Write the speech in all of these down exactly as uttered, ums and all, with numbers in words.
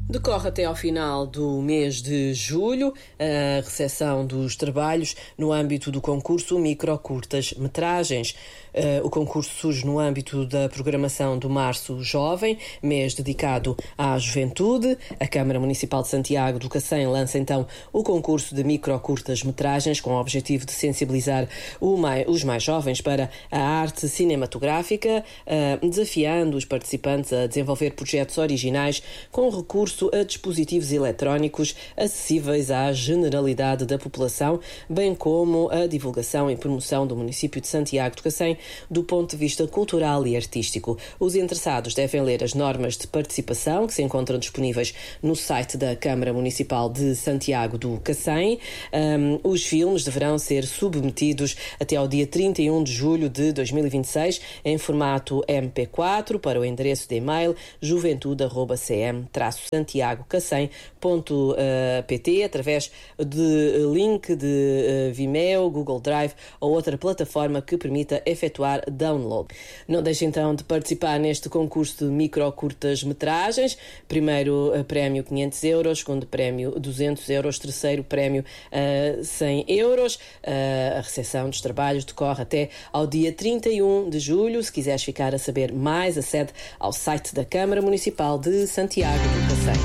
Decorre até ao final do mês de julho a recepção dos trabalhos no âmbito do concurso Micro-Curtas-Metragens. O concurso surge no âmbito da programação do Março Jovem, mês dedicado à juventude. A Câmara Municipal de Santiago do Cacém lança então o concurso de Micro-Curtas-Metragens com o objetivo de sensibilizar os mais jovens para a arte cinematográfica, desafiando os participantes a desenvolver projetos originais com recurso a dispositivos eletrónicos acessíveis à generalidade da população, bem como a divulgação e promoção do município de Santiago do Cacém do ponto de vista cultural e artístico. Os interessados devem ler as normas de participação que se encontram disponíveis no site da Câmara Municipal de Santiago do Cacém. Um, os filmes deverão ser submetidos até ao dia trinta e um de julho de dois mil e vinte e seis em formato M P quatro para o endereço de e-mail juventude arroba c m traço santiago cacém ponto p t através de link de Vimeo, Google Drive ou outra plataforma que permita efetuar download. Não deixe então de participar neste concurso de micro-curtas-metragens. Primeiro prémio quinhentos euros, segundo prémio duzentos euros, terceiro prémio uh, cem euros. Uh, a recepção dos trabalhos decorre até ao dia trinta e um de julho. Se quiseres ficar a saber mais, acede ao site da Câmara Municipal de Santiago do Cacém.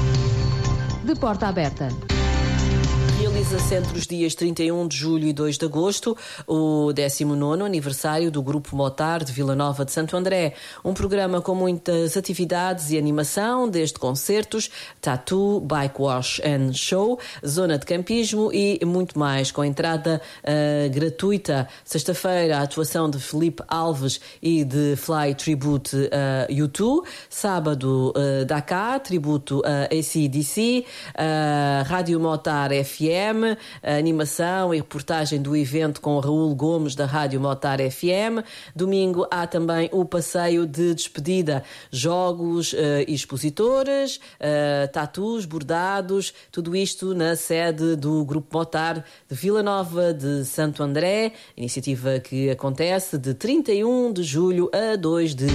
De porta aberta. Realiza-se entre os dias trinta e um de julho e dois de agosto o décimo nono aniversário do Grupo Motar de Vila Nova de Santo André. Um programa com muitas atividades e animação, desde concertos, tattoo, bike wash and show, zona de campismo e muito mais, com entrada uh, gratuita. Sexta-feira, a atuação de Felipe Alves e de Fly Tribute uh, U dois. Sábado, uh, Dakar, tributo a A C D C, uh, Rádio Motar F M, a animação e reportagem do evento com Raul Gomes da Rádio Motar F M. Domingo há também o passeio de despedida, jogos uh, e expositores, uh, tatus, bordados, tudo isto na sede do Grupo Motar de Vila Nova de Santo André, iniciativa que acontece de trinta e um de julho a dois de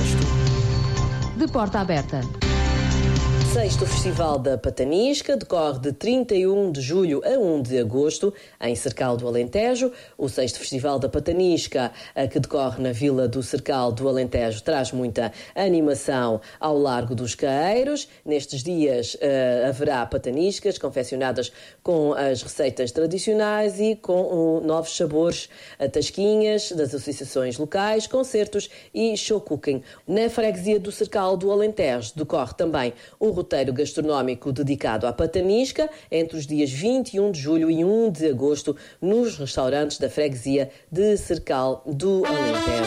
agosto. De porta aberta. Sexto Festival da Patanisca decorre de trinta e um de julho a um de agosto em Cercal do Alentejo. O sexto Festival da Patanisca, que decorre na Vila do Cercal do Alentejo, traz muita animação ao Largo dos Caeiros. Nestes dias uh, haverá pataniscas confeccionadas com as receitas tradicionais e com uh, novos sabores, uh, tasquinhas das associações locais, concertos e show cooking. Na freguesia do Cercal do Alentejo decorre também um roteiro gastronómico dedicado à patanisca entre os dias vinte e um de julho e um de agosto nos restaurantes da freguesia de Cercal do Alentejo.